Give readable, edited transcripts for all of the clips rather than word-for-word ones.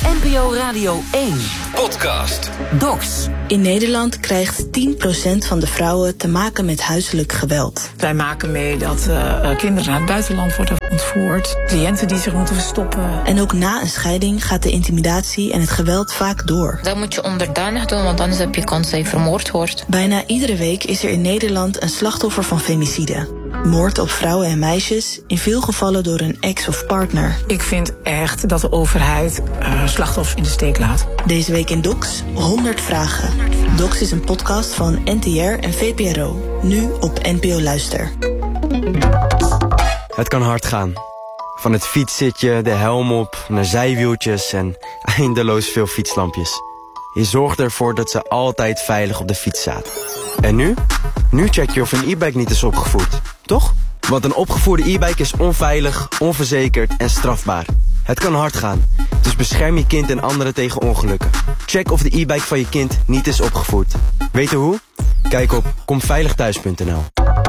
NPO Radio 1 podcast. Docs. In Nederland krijgt 10% van de vrouwen te maken met huiselijk geweld. Wij maken mee dat kinderen naar het buitenland worden ontvoerd. Cliënten die zich moeten verstoppen. En ook na een scheiding gaat de intimidatie en het geweld vaak door. Dat moet je onderdanig doen, want anders heb je kans dat je vermoord wordt. Bijna iedere week is er in Nederland een slachtoffer van femicide. Moord op vrouwen en meisjes, in veel gevallen door een ex of partner. Ik vind echt dat de overheid slachtoffers in de steek laat. Deze week in Docs, 100 vragen. Docs is een podcast van NTR en VPRO. Nu op NPO Luister. Het kan hard gaan. Van het fietszitje, de helm op, naar zijwieltjes en eindeloos veel fietslampjes. Je zorgt ervoor dat ze altijd veilig op de fiets zaten. En nu? Nu check je of een e-bike niet is opgevoerd, toch? Want een opgevoerde e-bike is onveilig, onverzekerd en strafbaar. Het kan hard gaan, dus bescherm je kind en anderen tegen ongelukken. Check of de e-bike van je kind niet is opgevoerd. Weet je hoe? Kijk op komveiligthuis.nl.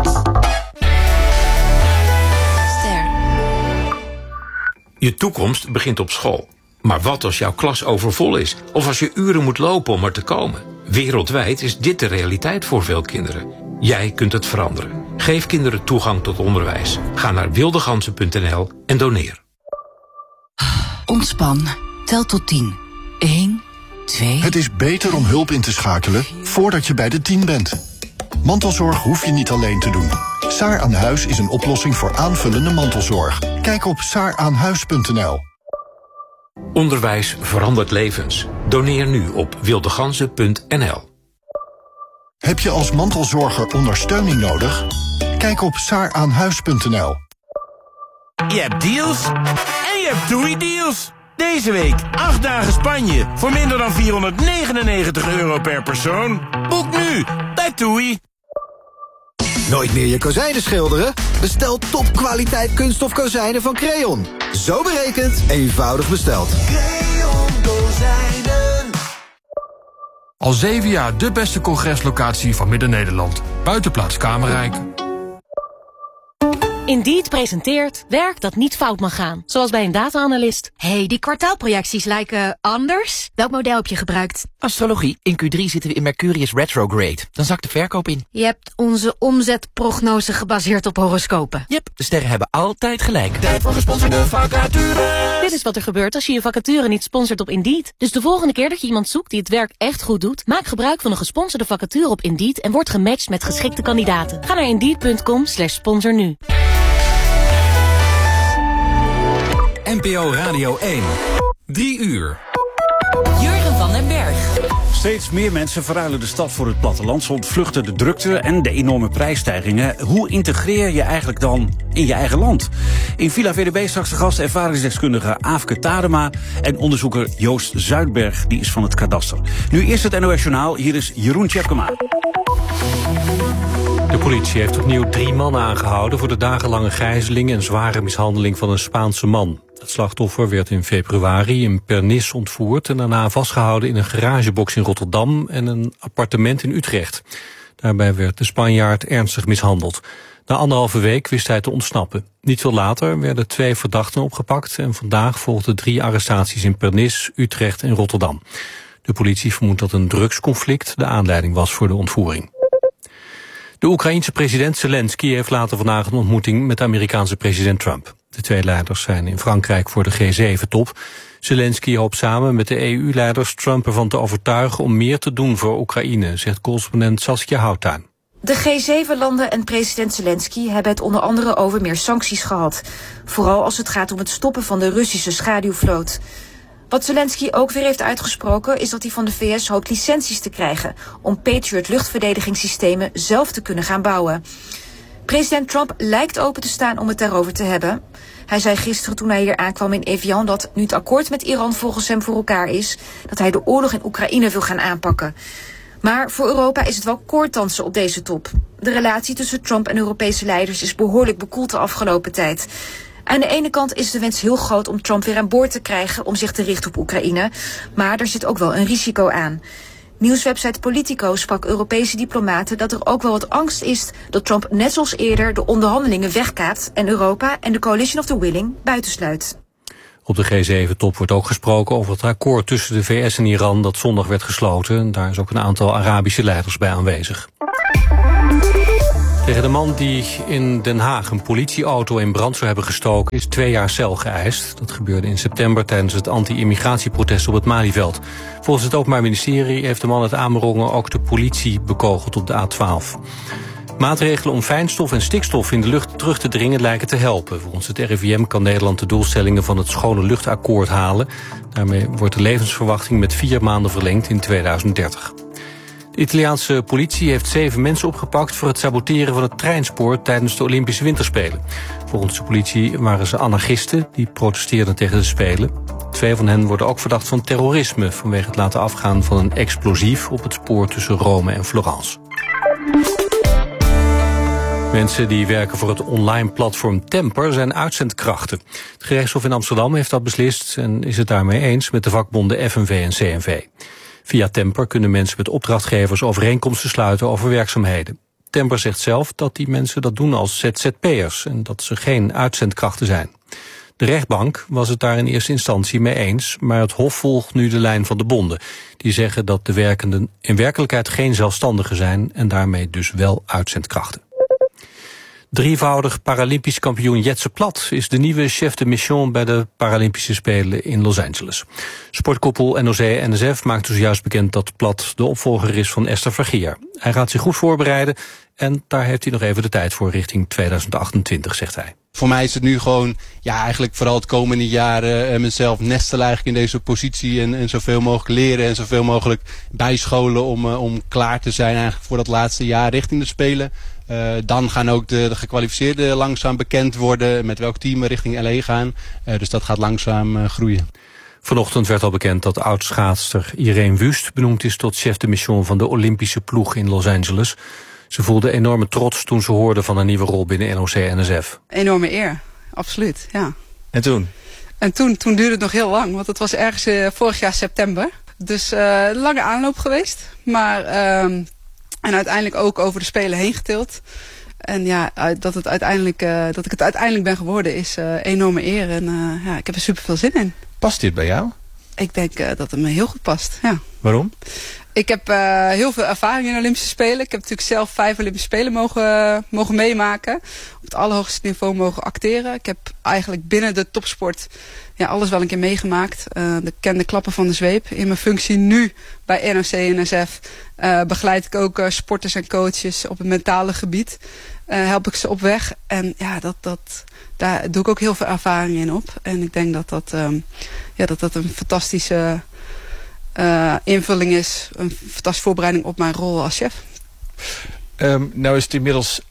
Je toekomst begint op school. Maar wat als jouw klas overvol is? Of als je uren moet lopen om er te komen? Wereldwijd is dit de realiteit voor veel kinderen. Jij kunt het veranderen. Geef kinderen toegang tot onderwijs. Ga naar wildeganzen.nl en doneer. Ontspan. Tel tot 10. 1, 2... Het is beter om hulp in te schakelen voordat je bij de 10 bent. Mantelzorg hoef je niet alleen te doen. Saar aan Huis is een oplossing voor aanvullende mantelzorg. Kijk op saaraanhuis.nl. Onderwijs verandert levens. Doneer nu op wildeganzen.nl. Heb je als mantelzorger ondersteuning nodig? Kijk op saaraanhuis.nl. Je hebt deals en je hebt TUI-deals. Deze week 8 dagen Spanje voor minder dan €499 per persoon. Boek nu bij TUI. Nooit meer je kozijnen schilderen? Bestel topkwaliteit kunststof kozijnen van Creon. Zo berekend, eenvoudig besteld. Creon Kozijnen. Al 7 jaar de beste congreslocatie van Midden-Nederland. Buitenplaats Kamerrijk. Indeed presenteert werk dat niet fout mag gaan. Zoals bij een data-analyst. Hey, die kwartaalprojecties lijken anders. Welk model heb je gebruikt? Astrologie. In Q3 zitten we in Mercurius retrograde. Dan zakt de verkoop in. Je hebt onze omzetprognose gebaseerd op horoscopen. Yep, de sterren hebben altijd gelijk. Tijd voor gesponsorde vacature. Dit is wat er gebeurt als je je vacature niet sponsort op Indeed. Dus de volgende keer dat je iemand zoekt die het werk echt goed doet, maak gebruik van een gesponsorde vacature op Indeed en word gematcht met geschikte kandidaten. Ga naar Indeed.com/sponsor nu. NPO Radio 1. 3 uur. Jurgen van den Berg. Steeds meer mensen verruilen de stad voor het platteland. Ze ontvluchten de drukte en de enorme prijsstijgingen. Hoe integreer je eigenlijk dan in je eigen land? In Villa VDB straks de gast ervaringsdeskundige Aafke Tadema en onderzoeker Joost Zuidberg, die is van het kadaster. Nu eerst het NOS Journaal, hier is Jeroen Tjepkema. De politie heeft opnieuw 3 mannen aangehouden voor de dagenlange gijzeling en zware mishandeling van een Spaanse man. Het slachtoffer werd in februari in Pernis ontvoerd en daarna vastgehouden in een garagebox in Rotterdam en een appartement in Utrecht. Daarbij werd de Spanjaard ernstig mishandeld. Na 1,5 week wist hij te ontsnappen. Niet veel later werden 2 verdachten opgepakt en vandaag volgden 3 arrestaties in Pernis, Utrecht en Rotterdam. De politie vermoedt dat een drugsconflict de aanleiding was voor de ontvoering. De Oekraïense president Zelensky heeft later vandaag een ontmoeting met de Amerikaanse president Trump. De 2 leiders zijn in Frankrijk voor de G7-top. Zelensky hoopt samen met de EU-leiders Trump ervan te overtuigen om meer te doen voor Oekraïne, zegt correspondent Saskia Houttuin. De G7-landen en president Zelensky hebben het onder andere over meer sancties gehad. Vooral als het gaat om het stoppen van de Russische schaduwvloot. Wat Zelensky ook weer heeft uitgesproken is dat hij van de VS hoopt licenties te krijgen om Patriot luchtverdedigingssystemen zelf te kunnen gaan bouwen. President Trump lijkt open te staan om het daarover te hebben. Hij zei gisteren toen hij hier aankwam in Evian dat nu het akkoord met Iran volgens hem voor elkaar is, dat hij de oorlog in Oekraïne wil gaan aanpakken. Maar voor Europa is het wel koorddansen op deze top. De relatie tussen Trump en Europese leiders is behoorlijk bekoeld de afgelopen tijd. Aan de ene kant is de wens heel groot om Trump weer aan boord te krijgen om zich te richten op Oekraïne. Maar er zit ook wel een risico aan. Nieuwswebsite Politico sprak Europese diplomaten dat er ook wel wat angst is dat Trump net zoals eerder de onderhandelingen wegkaapt en Europa en de Coalition of the Willing buitensluit. Op de G7-top wordt ook gesproken over het akkoord tussen de VS en Iran dat zondag werd gesloten. Daar is ook een aantal Arabische leiders bij aanwezig. Tegen de man die in Den Haag een politieauto in brand zou hebben gestoken is 2 jaar cel geëist. Dat gebeurde in september tijdens het anti-immigratieprotest op het Malieveld. Volgens het Openbaar Ministerie heeft de man uit Amerongen ook de politie bekogeld op de A12. Maatregelen om fijnstof en stikstof in de lucht terug te dringen lijken te helpen. Volgens het RIVM kan Nederland de doelstellingen van het Schone Luchtakkoord halen. Daarmee wordt de levensverwachting met 4 maanden verlengd in 2030. De Italiaanse politie heeft 7 mensen opgepakt voor het saboteren van het treinspoor tijdens de Olympische Winterspelen. Volgens de politie waren ze anarchisten die protesteerden tegen de Spelen. 2 van hen worden ook verdacht van terrorisme vanwege het laten afgaan van een explosief op het spoor tussen Rome en Florence. Mensen die werken voor het online platform Temper zijn uitzendkrachten. Het gerechtshof in Amsterdam heeft dat beslist en is het daarmee eens met de vakbonden FNV en CNV. Via Temper kunnen mensen met opdrachtgevers overeenkomsten sluiten over werkzaamheden. Temper zegt zelf dat die mensen dat doen als ZZP'ers en dat ze geen uitzendkrachten zijn. De rechtbank was het daar in eerste instantie mee eens, maar het Hof volgt nu de lijn van de bonden. Die zeggen dat de werkenden in werkelijkheid geen zelfstandigen zijn en daarmee dus wel uitzendkrachten. 3-voudig Paralympisch kampioen Jetse Plat is de nieuwe chef de mission bij de Paralympische Spelen in Los Angeles. Sportkoepel NOC-NSF maakte zojuist bekend dat Plat de opvolger is van Esther Vergeer. Hij gaat zich goed voorbereiden en daar heeft hij nog even de tijd voor richting 2028, zegt hij. Voor mij is het nu gewoon, eigenlijk vooral het komende jaar mezelf nestelen eigenlijk in deze positie en zoveel mogelijk leren en zoveel mogelijk bijscholen om klaar te zijn eigenlijk voor dat laatste jaar richting de Spelen. Dan gaan ook de gekwalificeerden langzaam bekend worden met welk team we richting LA gaan. Dus dat gaat langzaam groeien. Vanochtend werd al bekend dat oud-schaatster Irene Wust benoemd is tot chef de mission van de Olympische ploeg in Los Angeles. Ze voelde enorme trots toen ze hoorde van een nieuwe rol binnen NOC-NSF. Enorme eer, absoluut, ja. En toen? En toen duurde het nog heel lang, want het was ergens vorig jaar september. Dus lange aanloop geweest, maar en uiteindelijk ook over de Spelen heen getild. En ja, dat ik het uiteindelijk ben geworden is enorme eer en ik heb er super veel zin in. Past dit bij jou? Ik denk dat het me heel goed past, ja. Waarom? Ik heb heel veel ervaring in de Olympische Spelen. Ik heb natuurlijk zelf 5 Olympische Spelen mogen meemaken. Op het allerhoogste niveau mogen acteren. Ik heb eigenlijk binnen de topsport alles wel een keer meegemaakt. De kende klappen van de zweep. In mijn functie nu bij NOC-NSF begeleid ik ook sporters en coaches op het mentale gebied. Help ik ze op weg. En ja, daar doe ik ook heel veel ervaring in op. En ik denk dat een fantastische invulling is. Een fantastische voorbereiding op mijn rol als chef. Nou is het inmiddels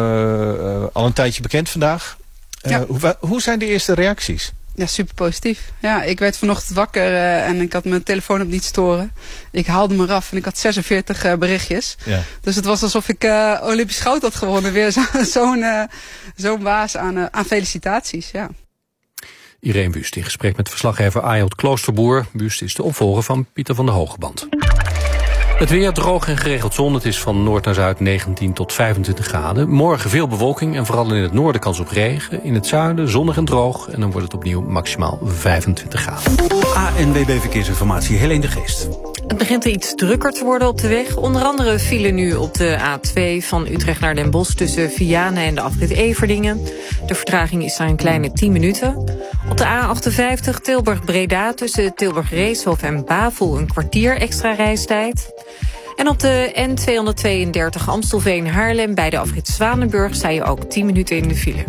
al een tijdje bekend vandaag. Hoe zijn de eerste reacties? Ja, super positief. Ja, ik werd vanochtend wakker en ik had mijn telefoon op niet storen. Ik haalde me eraf en ik had 46 berichtjes. Ja. Dus het was alsof ik Olympisch goud had gewonnen. Weer zo'n waas aan felicitaties, ja. Irene Wust in gesprek met verslaggever Ayout Kloosterboer. Wust is de opvolger van Pieter van der Hogeband. Het weer droog en geregeld zon. Het is van noord naar zuid 19 tot 25 graden. Morgen veel bewolking en vooral in het noorden kans op regen. In het zuiden zonnig en droog. En dan wordt het opnieuw maximaal 25 graden. ANWB Verkeersinformatie, Helene de Geest. Het begint iets drukker te worden op de weg. Onder andere file nu op de A2 van Utrecht naar Den Bosch tussen Vianen en de afrit Everdingen. De vertraging is daar een kleine 10 minuten. Op de A58 Tilburg-Breda tussen Tilburg-Reeshof en Bavel een kwartier extra reistijd. En op de N232 Amstelveen-Haarlem bij de afrit Zwanenburg sta je ook 10 minuten in de file.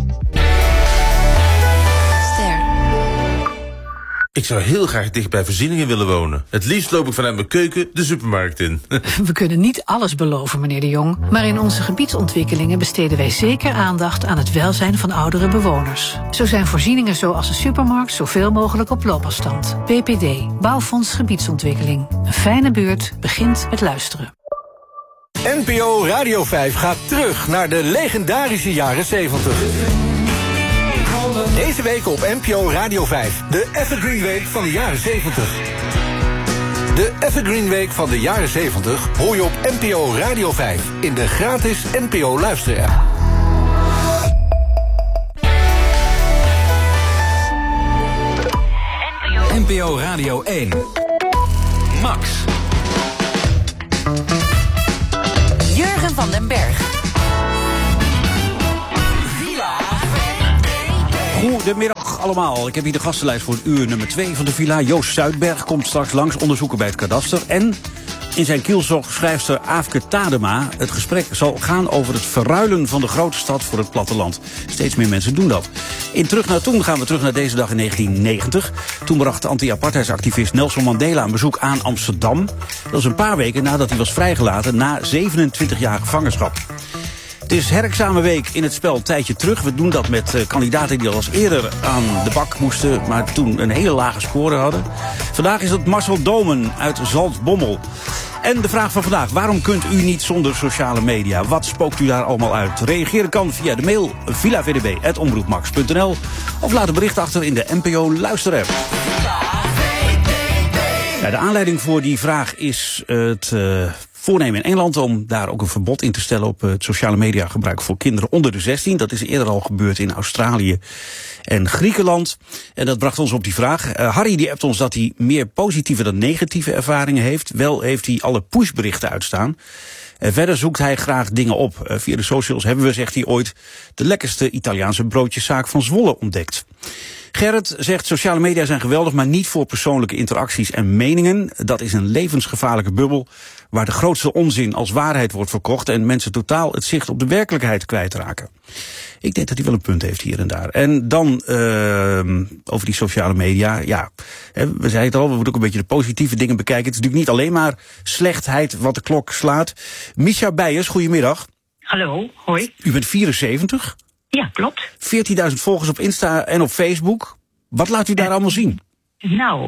Ik zou heel graag dicht bij voorzieningen willen wonen. Het liefst loop ik vanuit mijn keuken de supermarkt in. We kunnen niet alles beloven, meneer De Jong. Maar in onze gebiedsontwikkelingen besteden wij zeker aandacht aan het welzijn van oudere bewoners. Zo zijn voorzieningen zoals de supermarkt zoveel mogelijk op loopafstand. BPD, Bouwfonds Gebiedsontwikkeling. Een fijne buurt begint met luisteren. NPO Radio 5 gaat terug naar de legendarische jaren 70. Deze week op NPO Radio 5, de Evergreen Week van de jaren 70. De Evergreen Week van de jaren 70 hoor je op NPO Radio 5 in de gratis NPO luisterapp. NPO Radio 1. Max. Jurgen van den Berg. Goedemiddag allemaal. Ik heb hier de gastenlijst voor het uur nummer 2 van de Villa. Joost Zuidberg komt straks langs, onderzoeker bij het kadaster. En in zijn kielzog schrijfster Aafke Tadema. Het gesprek zal gaan over het verruilen van de grote stad voor het platteland. Steeds meer mensen doen dat. In Terug naar Toen gaan we terug naar deze dag in 1990. Toen bracht anti-apartheidsactivist Nelson Mandela een bezoek aan Amsterdam. Dat was een paar weken nadat hij was vrijgelaten na 27 jaar gevangenschap. Het is herexamenweek in het spel Tijdje Terug. We doen dat met kandidaten die al eens eerder aan de bak moesten, maar toen een hele lage score hadden. Vandaag is het Marcel Domen uit Zaltbommel. En de vraag van vandaag: waarom kunt u niet zonder sociale media? Wat spookt u daar allemaal uit? Reageren kan via de mail villavdb@omroepmax.nl of laat een bericht achter in de NPO Luisterapp. Ja, de aanleiding voor die vraag is het voornemen in Engeland om daar ook een verbod in te stellen op het sociale media gebruik voor kinderen onder de 16. Dat is eerder al gebeurd in Australië en Griekenland. En dat bracht ons op die vraag. Harry die appt ons dat hij meer positieve dan negatieve ervaringen heeft. Wel heeft hij alle pushberichten uitstaan. Verder zoekt hij graag dingen op. Via de socials hebben we, zegt hij, ooit de lekkerste Italiaanse broodjeszaak van Zwolle ontdekt. Gerrit zegt: sociale media zijn geweldig, maar niet voor persoonlijke interacties en meningen. Dat is een levensgevaarlijke bubbel waar de grootste onzin als waarheid wordt verkocht en mensen totaal het zicht op de werkelijkheid kwijtraken. Ik denk dat hij wel een punt heeft hier en daar. En dan over die sociale media. Ja, we zeiden het al, we moeten ook een beetje de positieve dingen bekijken. Het is natuurlijk niet alleen maar slechtheid wat de klok slaat. Misha Beijers, goedemiddag. Hallo, hoi. U bent 74? Ja, klopt. 14.000 volgers op Insta en op Facebook. Wat laat u daar allemaal zien? Nou,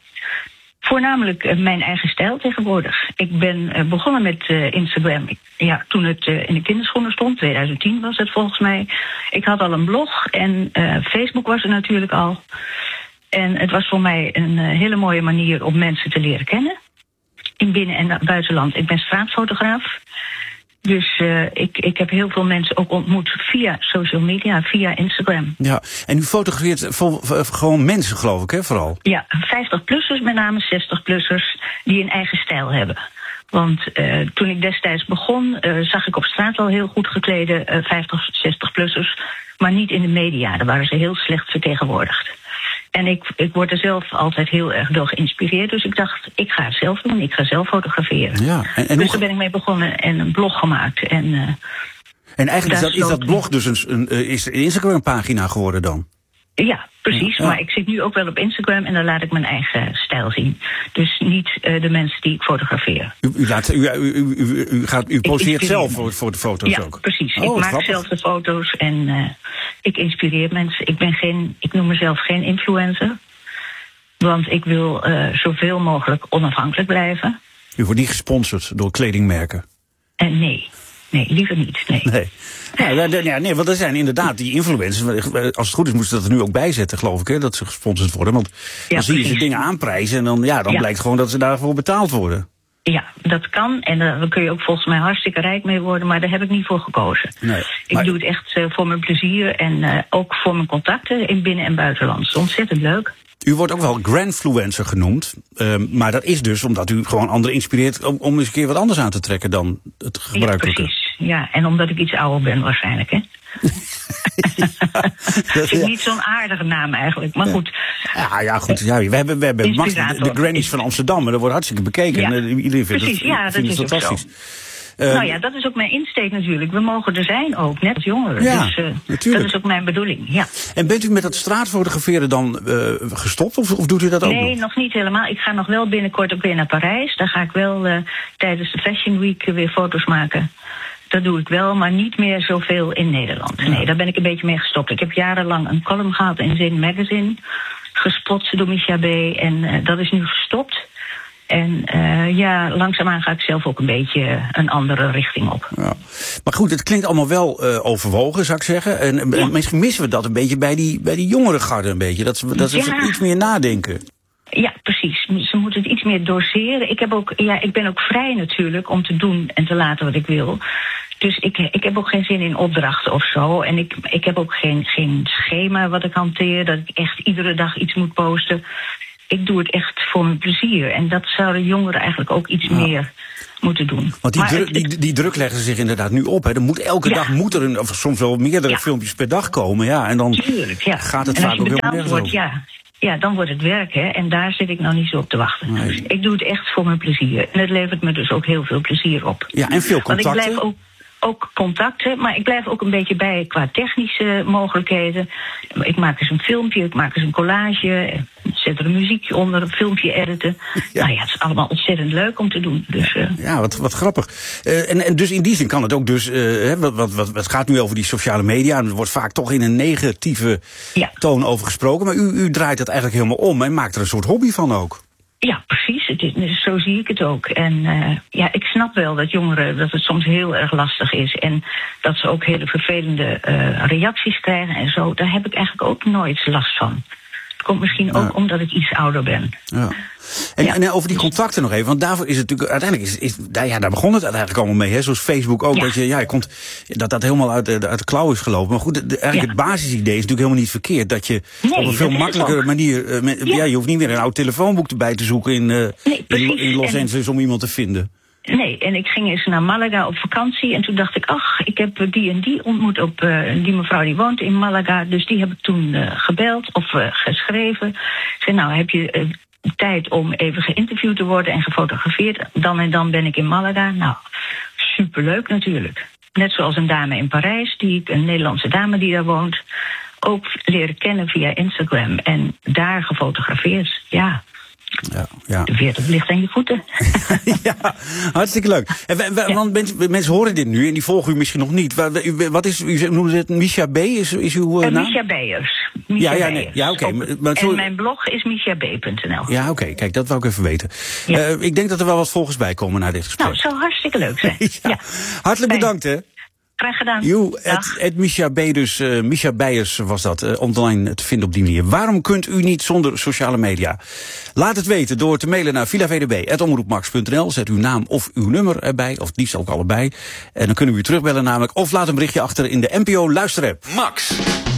voornamelijk mijn eigen stijl tegenwoordig. Ik ben begonnen met Instagram. Toen het in de kinderschoenen stond, 2010 was het volgens mij. Ik had al een blog en Facebook was er natuurlijk al. En het was voor mij een hele mooie manier om mensen te leren kennen. In binnen- en buitenland. Ik ben straatfotograaf. Dus ik heb heel veel mensen ook ontmoet via social media, via Instagram. Ja, en u fotografeert gewoon mensen, geloof ik, hè, vooral? Ja, 50-plussers, met name 60-plussers, die een eigen stijl hebben. Want toen ik destijds begon, zag ik op straat al heel goed geklede 50-60-plussers, maar niet in de media. Daar waren ze heel slecht vertegenwoordigd. En ik word er zelf altijd heel erg door geïnspireerd. Dus ik dacht, ik ga het zelf doen. Ik ga zelf fotograferen. Ja, en dus daar ben ik mee begonnen en een blog gemaakt. En eigenlijk is dat blog dus een Instagram-pagina geworden dan? Ja, precies. Ja. Maar ik zit nu ook wel op Instagram en dan laat ik mijn eigen stijl zien. Dus niet de mensen die ik fotografeer. U poseert zelf voor de foto's ook? Ja, precies. Ik maak grappig. Zelf de foto's en ik inspireer mensen. Ik noem mezelf geen influencer. Want ik wil zoveel mogelijk onafhankelijk blijven. U wordt niet gesponsord door kledingmerken? Nee, liever niet. Nee, want er zijn inderdaad die influencers. Als het goed is, moeten ze dat er nu ook bij zetten, geloof ik, hè, dat ze gesponsord worden. Want dan zie je ze dingen aanprijzen en dan blijkt gewoon dat ze daarvoor betaald worden. Ja, dat kan. En daar kun je ook volgens mij hartstikke rijk mee worden, maar daar heb ik niet voor gekozen. Nee, ik doe het echt voor mijn plezier en ook voor mijn contacten in binnen- en buitenland. Dat is ontzettend leuk. U wordt ook wel grandfluencer genoemd. Maar dat is dus omdat u gewoon anderen inspireert om eens een keer wat anders aan te trekken dan het gebruikelijke. Ja, precies. Ja, en omdat ik iets ouder ben waarschijnlijk, hè? Dat vind ik niet zo'n aardige naam eigenlijk, maar goed. Ja, goed. Ja, we hebben de Grannies van Amsterdam, en dat wordt hartstikke bekeken. Ja, en iedereen vindt precies, dat is fantastisch. Nou ja, dat is ook mijn insteek natuurlijk. We mogen er zijn ook, net als jongeren. Ja, dus natuurlijk. Dat is ook mijn bedoeling, ja. En bent u met dat straatfotograferen dan gestopt of doet u dat ook nog? Nee, nog niet helemaal. Ik ga nog wel binnenkort ook weer naar Parijs. Daar ga ik wel tijdens de Fashion Week weer foto's maken. Dat doe ik wel, maar niet meer zoveel in Nederland. Ja. Nee, daar ben ik een beetje mee gestopt. Ik heb jarenlang een column gehad in Zin Magazine. Gespot door Misha B. En dat is nu gestopt. En langzaamaan ga ik zelf ook een beetje een andere richting op. Ja. Maar goed, het klinkt allemaal wel overwogen, zou ik zeggen. En misschien missen we dat een beetje bij die jongere garde een beetje. Dat ze iets meer nadenken. Ja, precies. Ze moeten het iets meer doseren. Ik ben ook vrij natuurlijk om te doen en te laten wat ik wil. Dus ik heb ook geen zin in opdrachten of zo. En ik heb ook geen schema wat ik hanteer, dat ik echt iedere dag iets moet posten. ik doe het echt voor mijn plezier. En dat zouden jongeren eigenlijk ook iets meer moeten doen. Want die druk leggen ze zich inderdaad nu op. Hè. Elke dag moet er of soms wel meerdere filmpjes per dag komen. Ja, en dan gaat het vaak ook heel nergens over. Ja, dan wordt het werk, hè. En daar zit ik nou niet zo op te wachten. Nee. Dus ik doe het echt voor mijn plezier. En het levert me dus ook heel veel plezier op. Ja, en veel contacten. Want ik blijf ook contacten, maar ik blijf ook een beetje bij qua technische mogelijkheden. Ik maak eens een filmpje, ik maak eens een collage, zet er een muziekje onder, een filmpje editen. Ja. Nou ja, het is allemaal ontzettend leuk om te doen. Dus, ja, wat grappig. En dus in die zin kan het ook dus, het gaat nu over die sociale media, en er wordt vaak toch in een negatieve toon over gesproken, maar u draait dat eigenlijk helemaal om en maakt er een soort hobby van ook. Ja, precies. Zo zie ik het ook. En ik snap wel dat jongeren, dat het soms heel erg lastig is. En dat ze ook hele vervelende reacties krijgen en zo. Daar heb ik eigenlijk ook nooit last van. Het komt misschien ook omdat ik iets ouder ben. Ja. En over die contacten nog even, want daarvoor is het natuurlijk uiteindelijk daar begon het eigenlijk allemaal mee, hè? Zoals Facebook ook, dat helemaal uit de klauw is gelopen. Maar goed, eigenlijk het basisidee is natuurlijk helemaal niet verkeerd, dat je op een veel makkelijkere manier, je hoeft niet meer een oud telefoonboek erbij te zoeken in Los Angeles om iemand te vinden. Nee, en ik ging eens naar Malaga op vakantie en toen dacht ik, ik heb die en die ontmoet die mevrouw die woont in Malaga, dus die heb ik toen gebeld of geschreven. Ik zei, nou, heb je tijd om even geïnterviewd te worden en gefotografeerd? Dan en dan ben ik in Malaga. Nou, superleuk natuurlijk. Net zoals een dame in Parijs, een Nederlandse dame die daar woont, ook leren kennen via Instagram en daar gefotografeerd, Ja. De wereld ligt aan je voeten. Ja, hartstikke leuk. Want mensen horen dit nu en die volgen u misschien nog niet. Wat is, u noemde het Misha B? Is uw naam? Misha Beyers. Oké. En mijn blog is mishaB.nl. Ja, oké. Kijk, dat wou ik even weten. Ja. Ik denk dat er wel wat volgers bij komen naar dit gesprek. Nou, het zou hartstikke leuk zijn. Hartelijk bedankt, hè. Graag gedaan. Misha B. Dus Misha Beyers was dat, online te vinden op die manier. Waarom kunt u niet zonder sociale media? Laat het weten door te mailen naar vilavdb@omroepmax.nl. Zet uw naam of uw nummer erbij, of het liefst ook allebei. En dan kunnen we u terugbellen namelijk. Of laat een berichtje achter in de NPO luisterapp. Max.